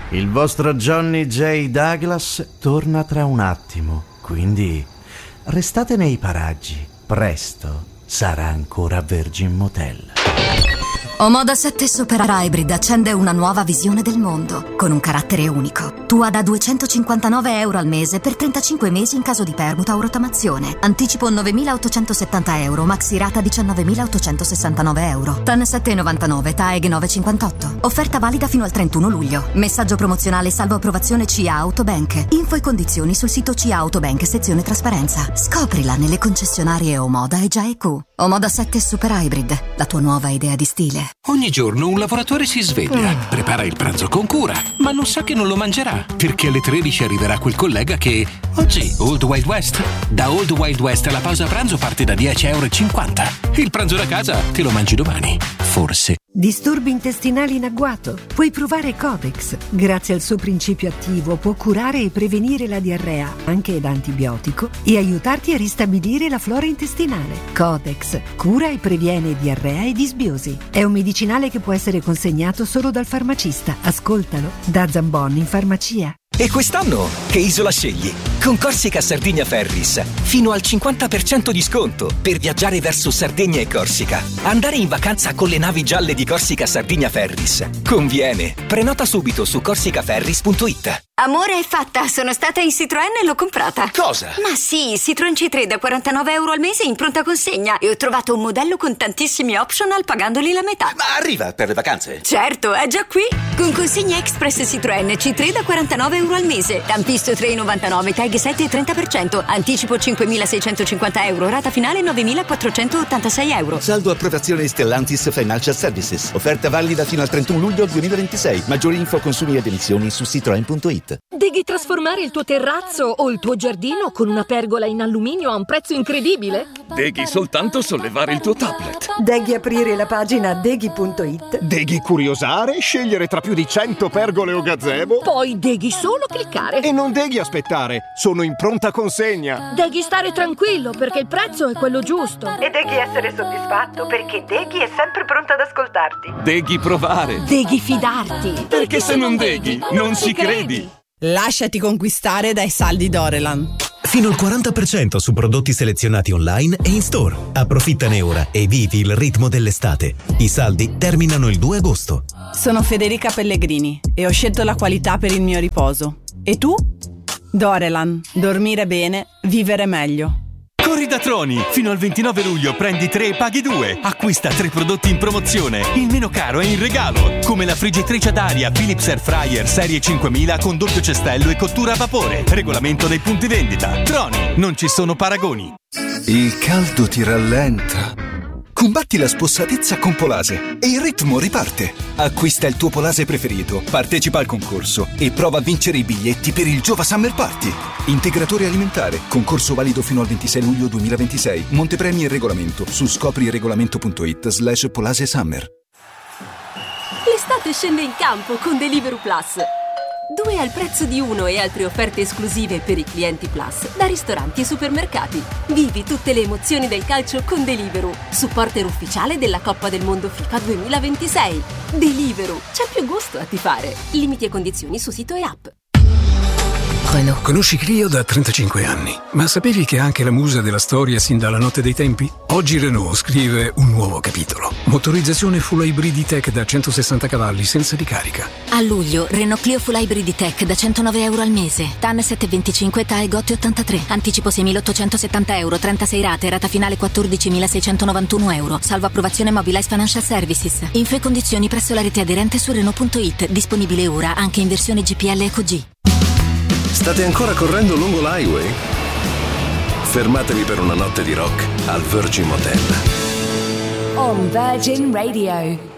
Il vostro Johnny J. Douglas torna tra un attimo, quindi restate nei paraggi. Presto sarà ancora Virgin Motel. Omoda 7 Super Hybrid accende una nuova visione del mondo, con un carattere unico. Tua da €259 al mese per 35 mesi in caso di permuta o rottamazione. Anticipo €9.870, maxi rata €19.869. TAN 7,99, TAEG 9,58. Offerta valida fino al 31 luglio. Messaggio promozionale salvo approvazione CIA Autobank. Info e condizioni sul sito CIA Autobank, sezione trasparenza. Scoprila nelle concessionarie Omoda e GIAEQ. Omoda 7 Super Hybrid, la tua nuova idea di stile. Ogni giorno un lavoratore si sveglia, prepara il pranzo con cura, ma non sa che non lo mangerà, perché alle 13 arriverà quel collega che... Oggi, Old Wild West. Da Old Wild West la pausa pranzo parte da €10,50. Il pranzo da casa te lo mangi domani. Forse. Disturbi intestinali in agguato? Puoi provare Codex. Grazie al suo principio attivo può curare e prevenire la diarrea, anche da antibiotico, e aiutarti a ristabilire la flora intestinale. Codex cura e previene diarrea e disbiosi. È un medicinale che può essere consegnato solo dal farmacista. Ascoltalo da Zambon in farmacia. E quest'anno che isola scegli? Con Corsica Sardigna Ferris fino al 50% di sconto per viaggiare verso Sardegna e Corsica. Andare in vacanza con le navi gialle di Corsica Sardigna Ferris conviene. Prenota subito su corsicaferris.it. Amore, è fatta, sono stata in Citroën e l'ho comprata. Cosa? Ma sì, Citroën C3 da €49 al mese in pronta consegna e ho trovato un modello con tantissimi optional pagandoli la metà. Ma arriva per le vacanze? Certo, è già qui. Con consegna express Citroën C3 da €49 al mese. Tampisto 3,99, tag 7 e 30%. Anticipo €5.650, rata finale €9.486. Saldo approvazione Stellantis Financial Services. Offerta valida fino al 31 luglio 2026. Maggiori info, consumi ed emissioni su citroen.it. Devi trasformare il tuo terrazzo o il tuo giardino con una pergola in alluminio a un prezzo incredibile? Devi soltanto sollevare il tuo tablet. Devi aprire la pagina deghi.it. Devi curiosare, scegliere tra più di 100 pergole o gazebo. Poi devi solo cliccare. E non devi aspettare, sono in pronta consegna. Devi stare tranquillo perché il prezzo è quello giusto. E devi essere soddisfatto perché Deghi è sempre pronto ad ascoltarti. Devi provare. Devi fidarti. Perché se non deghi, non ci credi. Lasciati conquistare dai saldi Dorelan. Fino al 40% su prodotti selezionati online e in store. Approfittane ora e vivi il ritmo dell'estate. I saldi terminano il 2 agosto. Sono Federica Pellegrini e ho scelto la qualità per il mio riposo. E tu? Dorelan. Dormire bene, vivere meglio. Corri da Troni! Fino al 29 luglio prendi 3 e paghi 2. Acquista 3 prodotti in promozione. Il meno caro è in regalo. Come la friggitrice ad aria Philips Air Fryer serie 5000 con doppio cestello e cottura a vapore. Regolamento dei punti vendita. Troni, non ci sono paragoni. Il caldo ti rallenta. Combatti la spossatezza con Polase e il ritmo riparte. Acquista il tuo Polase preferito, partecipa al concorso e prova a vincere i biglietti per il Giova Summer Party. Integratore alimentare, concorso valido fino al 26 luglio 2026. Montepremi e regolamento su scopriregolamento.it/Polase Summer. L'estate scende in campo con Deliveroo Plus. 2 al prezzo di 1 e altre offerte esclusive per i clienti Plus da ristoranti e supermercati. Vivi tutte le emozioni del calcio con Deliveroo, supporter ufficiale della Coppa del Mondo FIFA 2026. Deliveroo, c'è più gusto a tifare. Limiti e condizioni su sito e app. Conosci Clio da 35 anni, ma sapevi che è anche la musa della storia sin dalla notte dei tempi? Oggi Renault scrive un nuovo capitolo. Motorizzazione full hybrid tech da 160 cavalli senza ricarica. A luglio, Renault Clio Full Hybrid Tech da €109 al mese. TAN 7,25, TAEG 8,83. Anticipo €6.870, 36 rate, rata finale €14.691. Salvo approvazione Mobilize Financial Services. Info e condizioni presso la rete aderente su Renault.it. Disponibile ora anche in versione GPL Eco G. State ancora correndo lungo l'highway? Fermatevi per una notte di rock al Virgin Motel. On Virgin Radio.